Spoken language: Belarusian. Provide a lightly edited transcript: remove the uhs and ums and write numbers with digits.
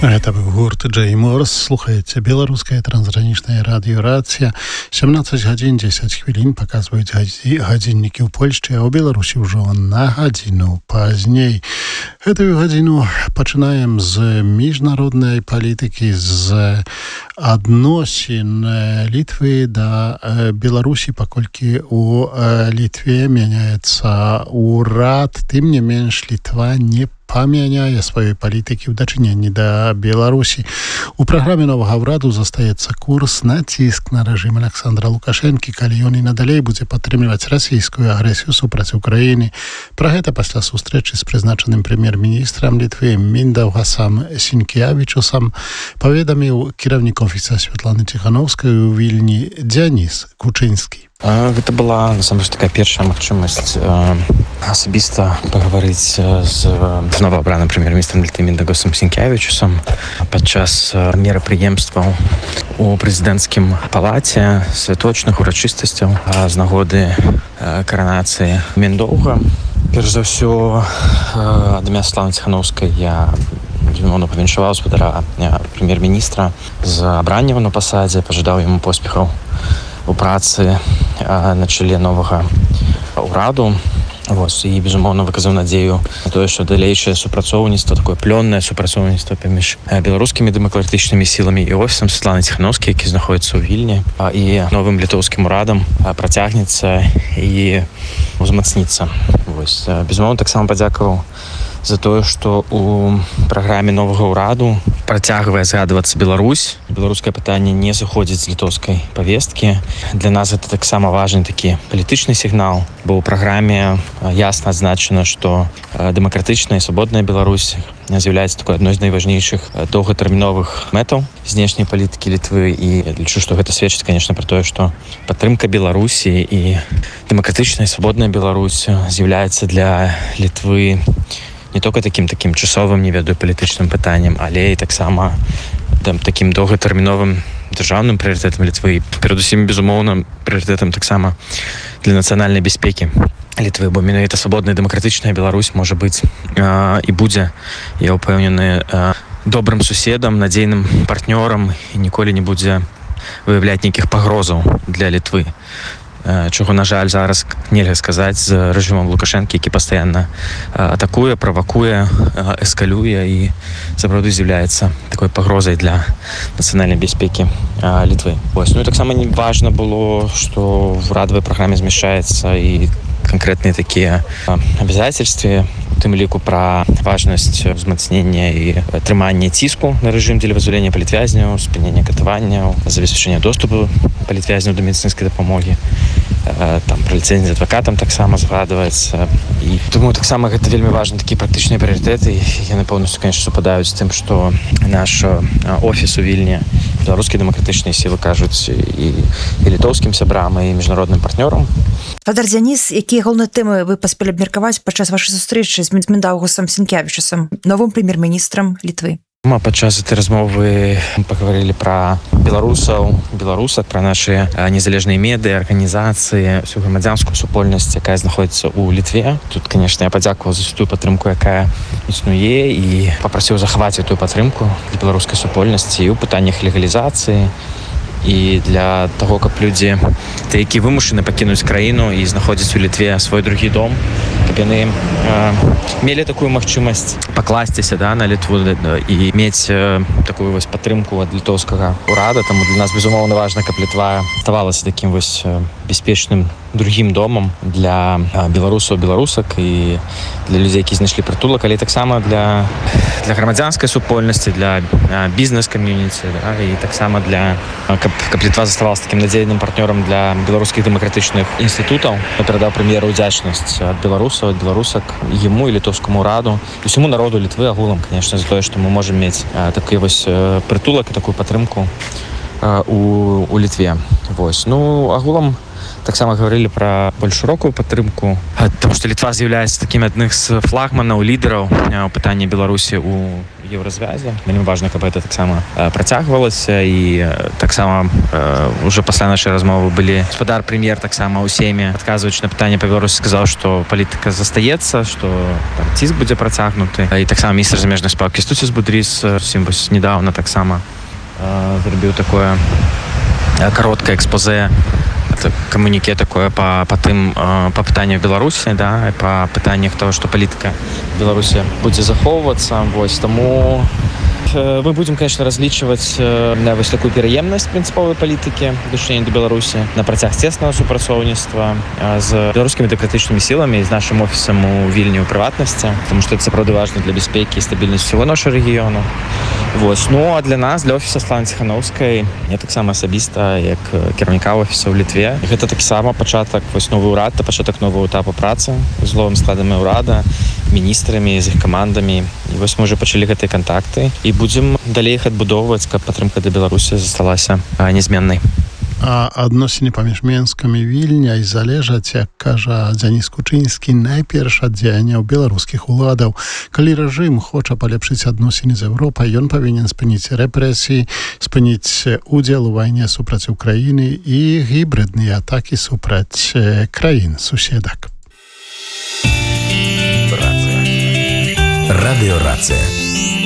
Гэта быў гурт Джей Морс. Слухаеце беларускае трансгранічнае радыёрацыя. 17 гадзін 10 хвілін паказваюць гадзіннікі ў Польшчы, а ў Беларусі ўжо на гадзіну пазней. Гэтую гадзіну пачынаем з міжнароднай палітыкі, з адносін Літвы да Беларусі, паколькі у Літве мяняецца ўрад, тым не менш Літва не памяняе сваёй палітыкі ў дачыненні да Беларусі. У праграме новага ўраду застаецца курс на ціск на рэжым Александра Лукашэнкі, калі ён і надалей будзе падтрымліваць расійскую агрэсію супраць Украіны. Пра гэта пасля сустрэчы з прызначаным прэм'ер-міністрам Літвы Міндаўгасам Сінкевічусам паведаміў кіраўнік офіса Святланы Ціхановскай у Вільні Дзяніс Кучынскі. Гэта была насамрэч такая першая магчымасць асабіста пагаварыць з новаабраным прэм'ер-міністрам Літвы Міндаўгасам Сінкевічусам падчас мерапрыемстваў у прэзідэнцкім палаце, святочных урачыстасцяў з нагоды каранацыі Міндаўга. Перш за ўсё, ад імя Святланы Ціхановскай я павіншаваў гаспадара прэм'ер-міністра з абраннем на пасадзе, пажадаў яму поспехаў у працы на чале новага ўраду. І, безумоўна, выказаў надзею на тое, што далейшае супрацоўніцтва, такое плённае супрацоўніцтва паміж беларускімі дэмакратычнымі сіламі і офісам Святланы Ціхановскай, які знаходзіцца ў Вільні, і новым літоўскім урадам працягнецца і узмацніцца. Безумоўна, таксама падзякаваў за тое, што у праграме новага ўраду працягвае згадвацца Беларусь. Беларускае пытанне не зыходзіць з літоўскай павесткі. Для нас гэта таксама важны такі палітычны сігнал, бо ў праграме ясна адзначана, што дэмакратычная і свабодная Беларусь з'яўляецца такой адной з найважнейшых доўгатэрміновых мэтаў знешняй палітыкі Літвы, і лічу, што гэта сведчыць, канешне, пра тое, што падтрымка Беларусі і дэмакратычная і свабодная Беларусь з'яўляецца для Літвы не толькі такім часовым, не ведаю, палітычным пытаннем, але і таксама такім доўгатэрміновым дзяржаўным прыярытэтам Літвы, перадусім, безумоўна, прыярытэтам таксама для нацыянальнай бяспекі Літвы, бо менавіта свабодная дэмакратычная Беларусь можа быць і будзе, я ўпэўнены, добрым суседам, надзейным партнёрам і ніколі не будзе выяўляць нейкіх пагрозаў для Літвы. Чого, на жаль, зараз нельга сказаць з рэжымам Лукашэнкі, які пастаянна атакуе, правакуе, эскалюе і сапраўды з'яўляецца такой пагрозай для нацыянальнай бяспекі Літвы. І таксама важна было, што в урадавай праграме змяшчаецца і канкрэтныя такія абавязацельствы, у тым ліку пра важнасць узмацнення і трымання ціску на рэжым дзеля вызвалення палітвязняў, спынення катаванняў, забеспячэння доступу палітвязняў да медыцынскай дапамогі. Там пра ліцэнзію адвакатам таксама згадваецца. І думаю, таксама гэта вельмі важны такі практычныя прыярытэты. Яны поўнасцю, конечно, супадаюць з тым, што наш офіс у Вільні, беларускія дэмакратычныя сілы кажуць і літоўскім сябрам, і міжнародным партнёрам. Спадар Дзяніс, якія галоўныя тэмы вы паспелі абмеркаваць падчас вашай сустрэчы з Міндаўгасам Сінкевічусам, новым прэм'ер-міністрам Літвы? Падчас гэтай размовы пагаварылі пра беларусаў, беларусак, пра нашы незалежныя медыа, арганізацыі, всю грамадзянскую супольнасць, якая знаходзіцца ў Літве. Тут, конечно, я падзякаваў за тую падтрымку, якая існуе, і папрасіў захаваць тую падтрымку для беларускай супольнасці і ў пытаннях легалізацыі, і для таго, каб людзі, якія вымушаны пакінуць краіну і знаходзіць у Літве свой другі дом, каб яны мелі такую магчымасць пакласціся на Літву і мець такую падтрымку ад літоўскага ўрада. Таму для нас, безумоўна, важна, каб Літва ставалася такім бяспечным другім домам для беларусаў, беларусак і для людзей, які знайшлі прытулак, але таксама для грамадзянскай супольнасці, для бізнес-кам'юніці, і таксама каб Літва заставалася такім надзейным партнёрам для беларускіх дэмакратычных інстытутаў. Я перадаў прэм'еру ўдзячнасць ад беларусаў, ад беларусак, яму і літоўскаму ўраду, усяму народу Літвы агулам, конечно, за тое, што мы можам мець такі прытулак і такую падтрымку у Літве. Агулам таксама гаварылі пра больш шырокую падтрымку, таму што Літва з'яўляецца такім адных з флагманаў, лідараў у пытанні Беларусі ў еўразвязе. Вельмі важна, каб гэта таксама працягвалася, і таксама уже пасля нашай размовы былі гаспадар прэм'ер таксама ў сейме, адказваючы на пытанне па-беларусі, сказаў, што палітыка застаецца, што там ціск будзе працягнуты. І таксама міністр замежных спраў Кестуціс Будрис зусім вось недавно таксама зрабіў такое кароткае экспозе, камуніке такое па пытаннях Беларусі, да, па пытаннях того, што палітыка Беларусі будзе захоўвацца. Вось таму мы будем, конечно, разлічваць на вось такую пераемнасць прынцыповай палітыкі дачынення да Беларусі на працяг цеснага супрацоўніцтва з беларускімі дэмакратычнымі сіламі і з нашым офісам у Вільні ў прыватнасці, тому што це сапраўды важна для бяспекі і стабільнасці ўсяго нашага рэгіёну. Вось. Ну, а для нас, для офіса Славы Ціханаўскай, я таксама асабіста, як кіраўніка офіса ў Літве, гэта таксама пачатак, вось новы ўрад, пачатак нового этапу працы з новым складам ўрада, міністрамі, з іх камандамі. І вось мы ўжо пачалі гэтыя кантакты і будзем далей іх адбудоўваць, каб падтрымка для Беларусі засталася нязменнай. А адносіны паміж Менскам і Вільняй залежаць, як кажа Дзяніс Кучынскі, найперш ад дзеянняў беларускіх уладаў. Калі рэжым хоча палепшыць адносіны з Еўропай, ён павінен спыніць рэпрэсіі, спыніць удзел у вайне супраць Украіны і гібридныя атакі супраць краін суседак. Радыё Рацыя.